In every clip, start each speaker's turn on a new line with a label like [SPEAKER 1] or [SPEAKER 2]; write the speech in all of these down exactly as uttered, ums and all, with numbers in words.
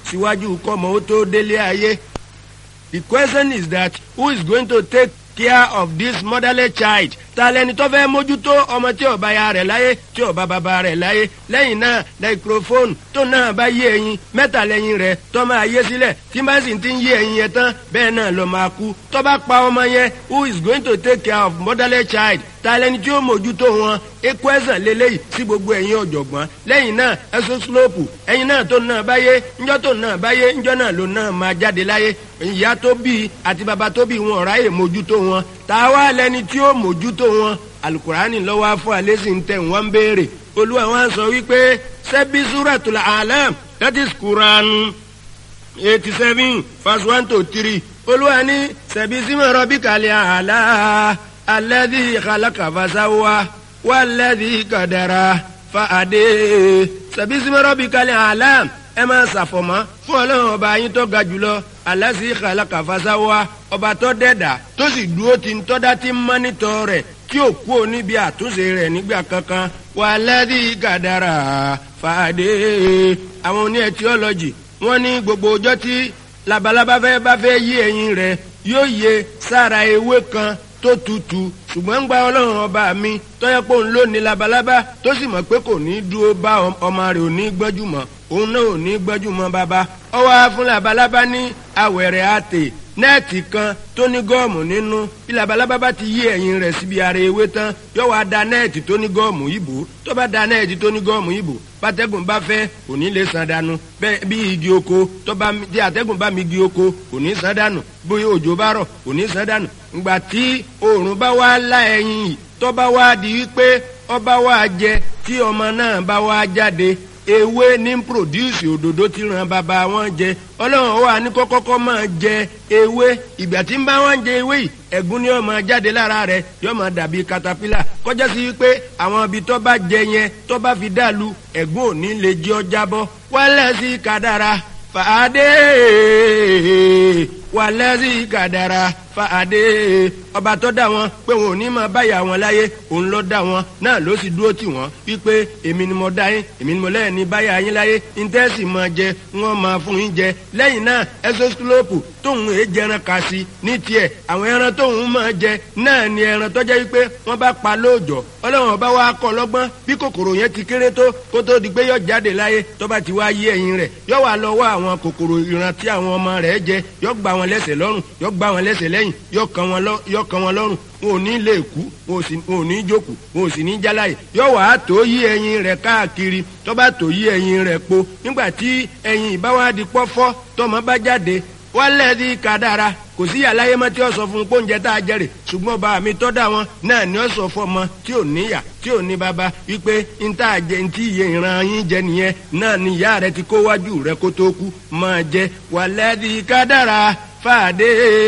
[SPEAKER 1] síwájú kọ́mọ ó tó délé ayé. The question is that who is going to take care of this motherless child? Ta lẹni tó fẹ́ mójútó ọmọ tí ò bá ya rẹ̀ láyé tí ò bá bàbá rẹ̀ láyé. Lẹ́yìn náà microphone tó náà bá yé ẹyin mẹ́ta lẹ́yìn rẹ̀ tó máa yé sílẹ̀ tí bá sì ti ń yé ẹyin yẹn tán bẹ́ẹ̀ náà ló máa kú. Tó bá pa ọmọ yẹn who is going to take care of motherless child? Ta lẹni tí ó mójútó wọn? Equation lélẹ́yìí sí gbogbo ẹ̀yin ọ̀jọ̀gbọ́n. Lẹ́yìn náà ẹ̀sùn slope ẹ̀yin náà tó náà bá yé ńjọ́ tó náà bá yé ńjọ́ náà ló náà máa jáde láyé. Ìyá tó bí àti bàbá tó bí wọn ò ráyè mójútó wọn. Ta wá lẹni tí ó mójútó wọn? Alukurani lọ́wọ́ afọ alẹ́sìn ń tẹ̀ wọ́n béèrè. Olúwa wọn sọ wípé ṣebí Suratul Alam, that is Quran eighty seven verse one to three. Olúwa ní ṣebí símọ̀ rabbikal a'la alladhi khalaqa fasawwa walladhi qadara fa'ade. Ṣebí símọ̀ rabbikal a'la ẹ máa ṣàfọ̀mọ́ fún ọlọ́run ọba yín tó ga jùlọ alladhi khalaqa fasawwa ọba tó dẹ̀dá tó sì dúró ti ń tọ́dá tí ń mọ́nítọ̀ rẹ̀ tí ò kú níbi àtúnṣe rẹ̀ nígbà kankan walladhi qadara fa'ade. Àwọn oní etiology wọ́n ní gbogbo ọjọ́ tí labalábá fẹ́ bá fẹ́ yí ẹyin rẹ̀ yóò yẹ sára ewé kan tó tutù ṣùgbọ́n ń gba ọlọ́run ọba mi tọ́yẹ́ pé òun ló ní labalábá tó sì mọ̀ pé kò ní dúró bá ọmọ rẹ̀ ò ní gbọ́jú mọ́ òun náà ò ní gbọ́jú mọ́ bàbá. Ó wá fún labalábá ní àwẹ̀rẹ̀ àtè nẹ́ẹ̀tì kan tó ní gọ́ọ̀mù nínú. Bí labalábá bá ti yí ẹ̀yìn rẹ̀ síbi ara ewé tán yóò wá da nẹ́ẹ̀tì tó ní gọ́ọ̀mù ìbò. Tó bá da nẹ́ẹ̀tì tó ní gọ́ọ̀mù ìbò bátẹ́gùn bá fẹ́ kò ní lè san dànù. Bẹ́ẹ̀ bí igi oko tó bá tí àtẹ́gùn bá mi igi oko kò ní san dànù. Bóyá òjò bá rọ̀ kò ní san dànù. Ìgbà tí oòrùn bá wá lá ẹyin yìí tó bá wá di wípé ọba wá jẹ tí ọmọ náà bá wá jáde ewé ní produce òdòdó tí ràn bàbá wọn jẹ. Ọlọ́run wà ní kọ́kọ́kọ́ máa jẹ ewé ìgbà tí ń bá wọn jẹ ewé yìí ẹ̀gún ni ó máa jáde lára rẹ̀ yóò máa dàbí katapila kọjá sí wípé àwọn ibi tó bá jẹ yẹn tó bá fi dàlú ẹ̀gún ò ní lè jẹ́ ọ jábọ́. walladhi qadara fa'ade walladhi qadara fa'ade. Ọba tó dá wọn pé wọn ò ní máa báyà wọn láyé òun ló dá wọn náà ló sì dúró tì wọ́n wípé èmi ni mo dá yín èmi ni mo lẹ́yìn ní báyà yín láyé íńtẹ́sì máa jẹ wọ́n máa fún yín jẹ. Lẹ́yìn náà ẹsọ́sílópù tóun èé jẹran kà sí ní tiẹ̀ àwọn ẹran tóun máa jẹ náà ni ẹran tó jẹ́ wípé wọ́n bá pa lóòjọ́. Ọlọ́run ọba wa kọ́ lọ́gbọ́n bí kòkòrò yẹn ti kéré tó kó tó di pé yọ jáde láyé tó bá ti wá yí ẹyin rẹ̀ yọ wà lọ́wọ́ àwọn kòkòrò ìran tí àwọn ọmọ rẹ̀ jẹ yọ gbá wọn lẹ́sẹ̀ lọ́rùn yọ gbá wọn lẹ́sẹ̀ lẹ́yìn yọ kan wọn lọ yọ kan wọn lọ́rùn wọn ò ní lè kú wọn ò ní jókòó wọn ò sì ní jáláyè yọ wàá tó yí ẹyin rẹ̀ káàkiri tó bá tó yí ẹyin rẹ̀ po nígbà tí ẹyin ìbáwádìí pọ́fọ́ tọmọ bá jáde walladhi qadara kò sí àlàyé mọ́ tí ó sọ fún pọ́njẹ tá a jẹrè ṣùgbọ́n bá mi tọ́ da wọn náà ni ó sọ fún ọmọ tí ò níyà tí ò ní bàbá wípé n tá a jẹ n tí iye ìran yín jẹ nìyẹn náà ni ìyá rẹ ti kó wájú rẹ kó tó kú máa jẹ walladhi qadara fàdé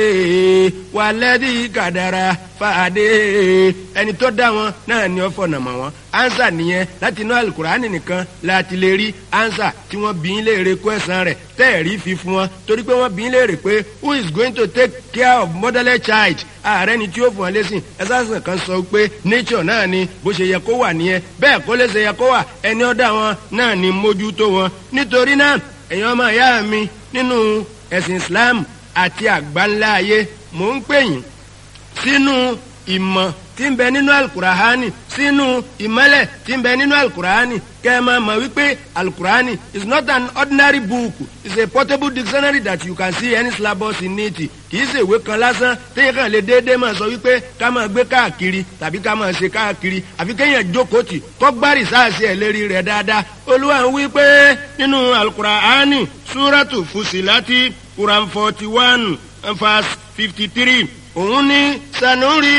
[SPEAKER 1] walladhi qadara fàdé. Ẹni tó dá wọn náà ni ó fọ̀nà mọ́ wọn. Ansa nìyẹn láti inú alukurani nìkan láti lè rí ansa tí wọ́n bí ń léèrè kó ẹ̀sán rẹ̀ tẹ́ẹ̀rí fi fún wọn torí pé wọ́n bí ń léèrè pé who is going to take care of motherless child? Ààrẹ ni tí ó fún wọn lẹ́sìn ẹ̀sán kan sọ pé nature náà ni bó ṣe yẹ kó wà nìyẹn bẹ́ẹ̀ kó lè ṣe yẹ kó wà ẹni ó dá wọn náà ni mójútó wọn. Nítorí náà èèyàn ọmọ ìyá mi nínú ẹ̀sìn Islam àti àgbáńlá ayé mò ń pè yín sínú ìmọ̀ tí ń bẹ nínú alukurahani sínú ìmọ́lẹ̀ tí ń bẹ nínú alukurahani kẹ́ ẹ máa mọ̀ wípé alukurahani is not an ordinary book it's a portable dictionary that you can see any syllabus in it kìí ṣe ìwé kan lásán téèyàn kàn lè déédéé máa sọ wípé ká máa gbé káàkiri tàbí ká máa ṣe káàkiri àfi kéèyàn jókòó tì kọ́ gbárì sáàsì ẹ̀ lérí rẹ̀ dáadáa. Olúwa ń wí pé nínú alukurahani súrátù Fusilati Quran forty one verse fifty three òun ní sanuri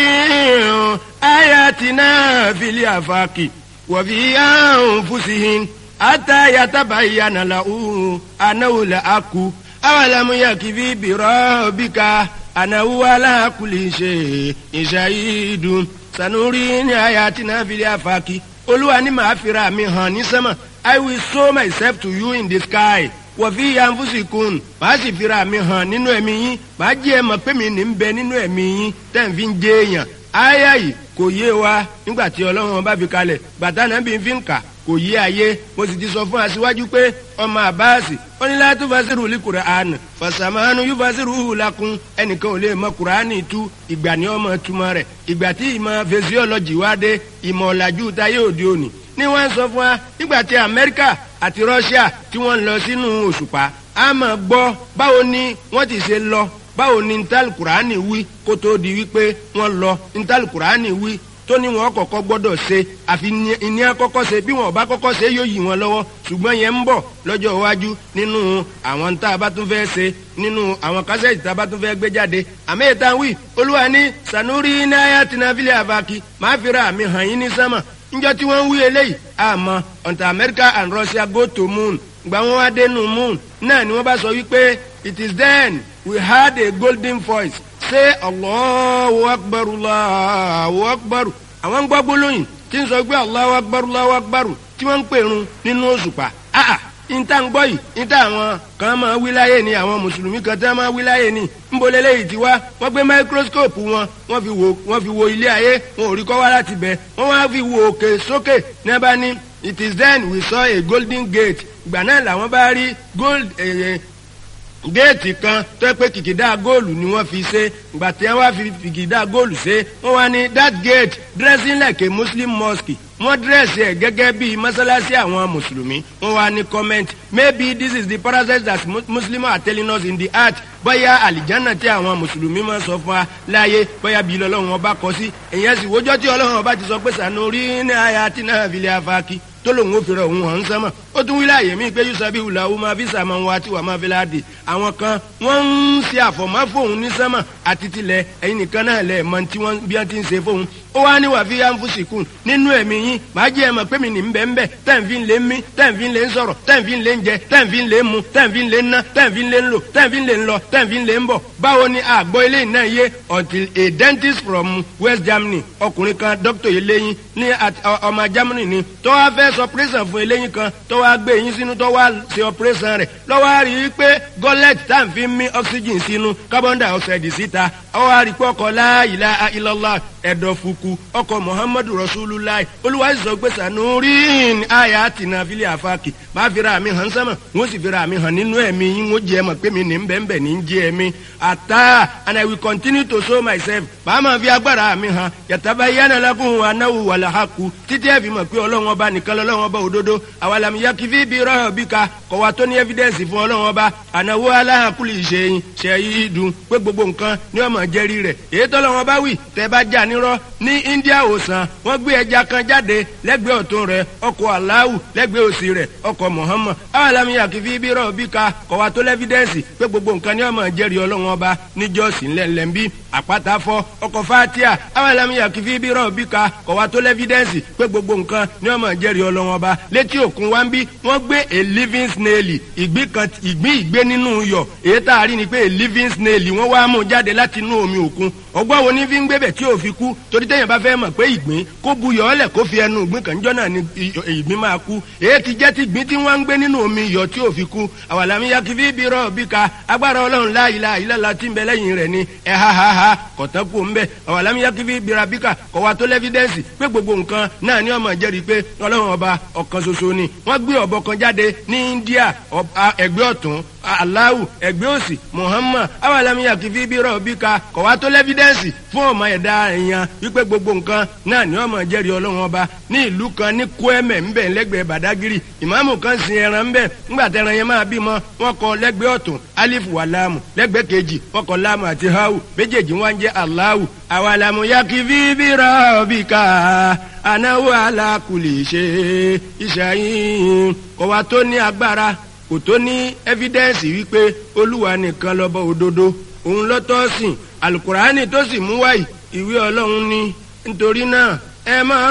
[SPEAKER 1] ayatina fili afaki wàfi anfusihin ata yatabayyana lahu anahu la aku awalamu yakifi bi rabbika anahu ala kulli shay'in shahidun sanuri ayatina fili afaki. Olúwa ní màá fira mi hàn ní sánmà. I will show myself to you in the sky. Wọ̀fí yanfusikun màá sì fira mi hàn nínú ẹ̀mí yín màá jẹ́ ẹ mọ̀ pé mi ní bẹ nínú ẹ̀mí yín tẹ̀ ń fi jẹ́ èèyàn. Áyà yìí kò yé wa nígbà tí Ọlọ́run bá fi kalẹ̀ bàtà náà bí n fi ń kà kò yí ayé mo sì ti sọ fún aṣíwájú pé ọmọ àbáàsì ó ní látú fasiru li Qur'an fasamanu yú fasiru lakum ẹnìkan ò lè mọ Qur'ani tú ìgbà ní ọmọ túmọ̀ rẹ̀ ìgbà tí ìmọ̀ physiology wá dé ìmọ̀ ọ̀làjú táyé òde òní ni wọ́n sọ fún wa nígbà tí Amẹ́ríkà àti Russia tí wọ́n lọ sínú òṣùpá a máa gbọ́ báwo ni wọ́n ti ṣe lọ báwo ni ntàlù Qur'ani wí kó tó di wípé wọ́n lọ ntàlù Qur'ani wí tó ní wọn kọ́kọ́ gbọ́dọ̀ ṣe àfi ìní àkọ́kọ́ ṣe bí wọn bá kọ́kọ́ ṣe yóò yí wọn lọ́wọ́ ṣùgbọ́n yẹn ń bọ̀ lọ́jọ́ iwájú nínú àwọn tá a bá tún fẹ́ ṣe nínú àwọn kásẹ̀tì tá a bá tún fẹ́ gbé jáde àmì ìta wí olúwa ní sanuri náírà tìǹbìlì àbákí máa fi ra àmì hàn yín ní sánmà níjọ́ tí wọ́n ń wí eléyìí àmọ́ until America and Russia go to moon gbà wọn wá dénú moon náà ni wọ́n bá sọ wípé it is then we had a golden voice say Allahu akbar Allahu akbar àwọn gbọ́ gbólóyìn tí ń sọ pé Allahu akbar Allahu akbar tí wọ́n ń pèrun nínú òṣùpá àà ìta ń gbọ́ yìí ìta àwọn kan máa wí láyé ni àwọn mùsùlùmí kan tẹ́ máa wí láyé ni ń bo lélẹ́yìí ti wá wọ́n gbé microscope wọn wọ́n fi wo wọ́n fi wo ilé ayé wọn ò rí kọ́ wá láti bẹ̀ wọ́n wá fi wo òkè sókè ní abá ní it is then we saw a golden gate ìgbà náà làwọn bá rí gold eh, géètì kan tó pé kìkìdá góòlù ni wọ́n fi ṣe ìgbà tí wọ́n fi kìkìdá góòlù ṣe wọ́n wá ní that gate dressing like a Muslim mosque wọ́n dírẹ́sì ẹ̀ gẹ́gẹ́ bí mọ́sálásí àwọn mùsùlùmí wọ́n wá ní comment maybe this is the parasite that Muslims are telling us in the heart bóyá àlìjánà tí àwọn mùsùlùmí máa sọ fún wa láàyè bóyá bí Ọlọ́run ọba kọ sí èyàn sì wójọ́ tí Ọlọ́run ọba ti sọ pé sanuri ní ayatina fil afaki tó lòun ó fi rẹ̀ òun hàn sánmà ó tún wí láàyè mí pé yusabi wùlàwù máa fi sàmà wá tí wà máa fi láàdì àwọn kan wọ́n ń ṣe àfọ̀mọ́ fóun ní sánmà àti tilẹ̀ ẹ̀yin nìkan náà lẹ̀ mọ tí wọ́n bí wọ́n ti ń ṣe fóun ó wá ní wàá fi yá ń fún sìkún nínú ẹ̀mí yín màá jẹ́ ẹ̀mọ̀ pé mi ní bẹ́ẹ̀ ń bẹ́ẹ̀ tẹ́ǹfì ń lé mí tẹ́ǹfì ń lé ń sọ̀rọ̀ tẹ́ǹfì ń lé ń jẹ tẹ́ǹfì ń lé ń mu tẹ́ǹfì ń lé ń ná tẹ́ǹfì ń lé ń lò tẹ́ǹfì ń lé ń lọ tẹ́ǹfì ń lé ń bọ̀ báwo ni àgbọ̀ eléyìí náà yé until a dentist from West Germany ọkùnrin kan dókítà eléyìn ní ọmọ Germany ni tó wá fẹ́ sọ operation fún eléyìn kan tó wá gbé eyín sínú tó wá ṣe operation rẹ̀ lọ́wọ́ rí i pé gullet tẹ́ǹfì mí oxygen sínú carbon dioxide síta ọwọ́ àríkọ́ ọkọ̀ la ilaha illallah ẹ̀dọ̀ fukù ọkọ̀ muhammadu rasulullah olúwa sọ pé sanurin ayatina fil afaki máa fi ra mi hàn sánmà wọ́n sì fi ra mi hàn nínú ẹ̀mí yín wọ́n jẹ́ mọ̀ pé mi ní bẹ́ẹ̀nbẹ́ẹ̀ ní jẹ́ ẹ̀mí ata and I will continue to show myself bá máa fi agbára mi hàn yatabayyana lakum annahu wal haqq títí ẹ̀ fi mọ̀ pé ọlọ́run ọba nìkan lọ́lọ́run ọba òdodo awalam yakfi bi rabbika kọ̀ wá tó ní evidence fún ọlọ́run ọba annahu ala kulli shay'in shahidun pé gbogbo nǹkan ni ọmọ jẹ́rìí rẹ̀ èyí tọ́lọ́run ọba wí tẹ́ bá jà nírọ́ ní India òsàn wọ́n gbé ẹja kan jáde lẹ́gbẹ̀ẹ́ ọ̀tún rẹ̀ ọkọ̀ aláwù lẹ́gbẹ̀ẹ́ òsì rẹ̀ ọkọ̀ Muhammad alámi àkìfí bí rọ̀ bí ka kọ̀ wá tó lẹ́fídẹ́ǹsì pé gbogbo nǹkan ní ọmọ jẹ́rìí ọlọ́run ọba níjọ́sìn ńlẹ̀ńlẹ̀ ń bí àpáta fọ́ ọkọ̀ fatia alámi àkìfí bí rọ̀ bí ka kọ̀ wá tó lẹ́fídẹ́ǹsì pé gbogbo nǹkan ní ọmọ jẹ́rìí ọlọ́run ọba létí òkun wá ń bí wọ́n gbé a living snail ìgbín kan ìgbín ìgbé nínú iyọ̀ èyí tá a rí ni pé a living snail wọ́n wá mú jáde láti inú omi òkun ọgbọ́n wo ní fi ń gbébẹ̀ tí ò fi kú torí téèyàn bá fẹ́ mọ̀ pé ìgbín kó bu yọ̀ ọ́lẹ̀ kó fi ẹnu ìgbín kan jọ́ náà ni ìgbín máa kú èyí ti jẹ́ ti ìgbín tí wọ́n ń gbé nínú omi iyọ̀ tí ò fi kú àwàlámi yakifi bí rọ̀ bí ka agbára ọlọ́run la ilaha illallah tí ń bẹ lẹ́yìn rẹ̀ ni ẹ̀ ha ha ha kọ̀tán kú ń bẹ àwàlámi yakifi bí ra bí ka kọ̀ wá tó lẹ́fídẹ́ǹsì pé gbogbo nǹkan náà ni ọmọ jẹ́rìí pé ọlọ́run ọba ọ̀kan ṣoṣo ni wọ́n gbé ọ̀bọ kan jáde ní India ẹgbẹ́ ọ̀tún Allahu ẹgbẹ́ òsì Muhammad awàlámi yakifi bí rọ̀ bí ka kọ̀ wá tó lẹ́fídẹ́ǹsì fún ọmọ ẹ̀dá èèyàn wípé gbogbo nǹkan náà ni ọmọ jẹ́rìí ọlọ́run ọba ní ìlú kan ní Kwẹ́mẹ̀ ńbẹ̀ lẹ́gbẹ̀ẹ́ Badagiri ìmáàmù kan sin ẹran ńbẹ̀ ńgbà tẹran yẹn máa bímọ wọ́n kọ lẹ́gbẹ̀ẹ́ ọ̀tún alifu wà láàmù lẹ́gbẹ̀ẹ́ kejì wọ́n kọ láàmù àti hawu méjèèjì wọ́n jẹ́ Allahu awàlámù yakifi bí rabbika anáwó alákùlì ṣe ìṣàyìn kò wá tó ní agbára kò tó ní evidence wípé olúwa nìkan lọ́ba òdodo òun lọ́tọ́ sìn alukurani tó sì mú wáyé ìwé ọlọ́run ní nítorí náà ẹ máa